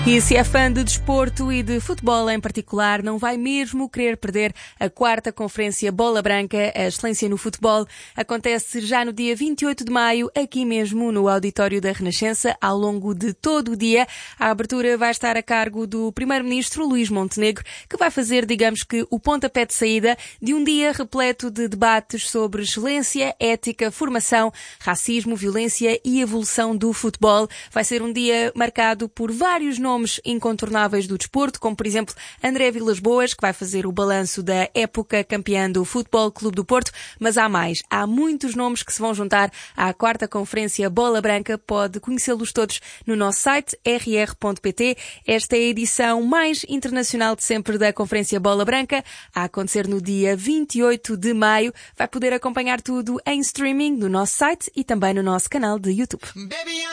E se é fã de desporto e de futebol em particular, não vai mesmo querer perder a 4ª Conferência Bola Branca, a excelência no futebol. Acontece já no dia 28 de maio, aqui mesmo no Auditório da Renascença, ao longo de todo o dia. A abertura vai estar a cargo do Primeiro-Ministro Luís Montenegro, que vai fazer, digamos que, o pontapé de saída de um dia repleto de debates sobre excelência, ética, formação, racismo, violência e evolução do futebol. Vai ser um dia marcado por vários nomes incontornáveis do desporto, como por exemplo André Vilas-Boas, que vai fazer o balanço da época campeã do Futebol Clube do Porto, mas há mais. Há muitos nomes que se vão juntar à 4ª Conferência Bola Branca. Pode conhecê-los todos no nosso site rr.pt. Esta é a edição mais internacional de sempre da Conferência Bola Branca, a acontecer no dia 28 de maio. Vai poder acompanhar tudo em streaming no nosso site e também no nosso canal de YouTube.